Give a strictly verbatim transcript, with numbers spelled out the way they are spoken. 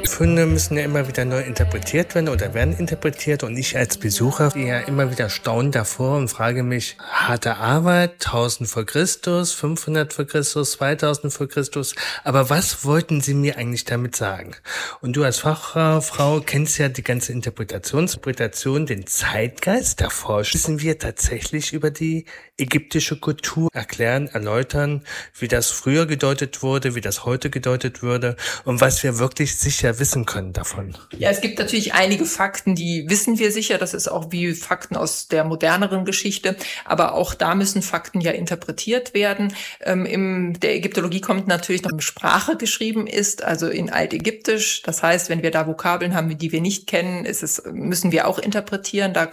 Funde müssen ja immer wieder neu interpretiert werden oder werden interpretiert und ich als Besucher stehe ja immer wieder staunend davor und frage mich, harte Arbeit, tausend vor Christus, fünfhundert vor Christus, zweitausend vor Christus, aber was wollten Sie mir eigentlich damit sagen? Und du als Fachfrau kennst ja die ganze Interpretationsinterpretation, den Zeitgeist der Forschung. Wissen wir tatsächlich über die ägyptische Kultur erklären, erläutern, wie das früher gedeutet wurde, wie das heute gedeutet würde und was wir wirklich sicher wissen können davon. Ja, es gibt natürlich einige Fakten, die wissen wir sicher. Das ist auch wie Fakten aus der moderneren Geschichte. Aber auch da müssen Fakten ja interpretiert werden. Ähm, in der Ägyptologie kommt natürlich noch Sprache geschrieben ist, also in Altägyptisch. Das heißt, wenn wir da Vokabeln haben, die wir nicht kennen, ist es, müssen wir auch interpretieren. Da